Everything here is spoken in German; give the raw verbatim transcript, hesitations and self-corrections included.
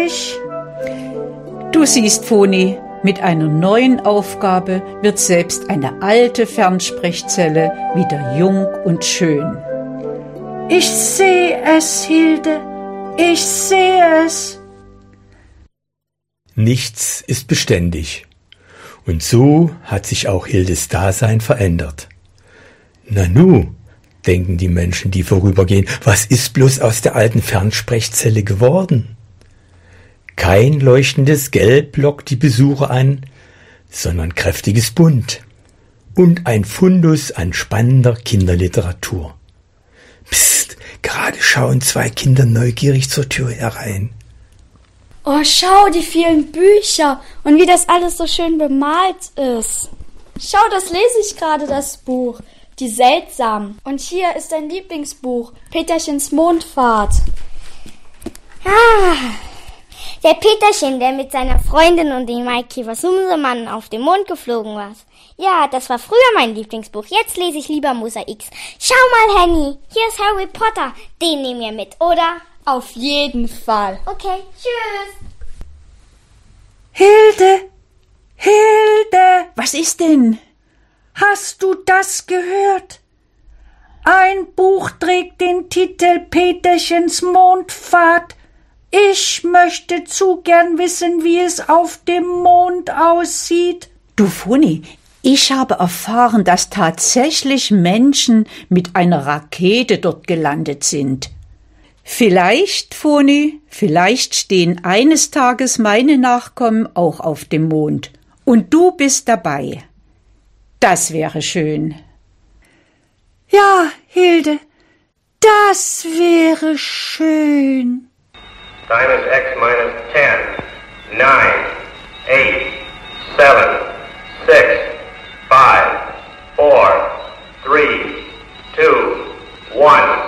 ich. Du siehst, Phoni, mit einer neuen Aufgabe wird selbst eine alte Fernsprechzelle wieder jung und schön. Ich sehe es, Hilde. Ich sehe es. Nichts ist beständig. Und so hat sich auch Hildes Dasein verändert. Nanu, denken die Menschen, die vorübergehen, was ist bloß aus der alten Fernsprechzelle geworden? Kein leuchtendes Gelb lockt die Besucher an, sondern kräftiges Bunt und ein Fundus an spannender Kinderliteratur. Psst, gerade schauen zwei Kinder neugierig zur Tür herein. Oh, schau, die vielen Bücher und wie das alles so schön bemalt ist. Schau, das lese ich gerade, das Buch. Die Seltsamen. Und hier ist dein Lieblingsbuch, Peterchens Mondfahrt. Ah, der Peterchen, der mit seiner Freundin und dem Maikäfer Sumsemann auf dem Mond geflogen war. Ja, das war früher mein Lieblingsbuch. Jetzt lese ich lieber Musa X. Schau mal, Henny, hier ist Harry Potter. Den nehmen wir mit, oder? Auf jeden Fall. Okay, tschüss. Hilde, Hilde, Was ist denn? hast du das gehört? Ein Buch trägt den Titel Peterchens Mondfahrt. Ich möchte zu gern wissen, wie es auf dem Mond aussieht. Du, Phoni, ich habe erfahren, dass tatsächlich Menschen mit einer Rakete dort gelandet sind. Vielleicht, Phoni, vielleicht stehen eines Tages meine Nachkommen auch auf dem Mond. Und du bist dabei. Das wäre schön. Ja, Hilde, das wäre schön. Time is X minus ten, nine, eight, seven, six, five, four, three, two, one.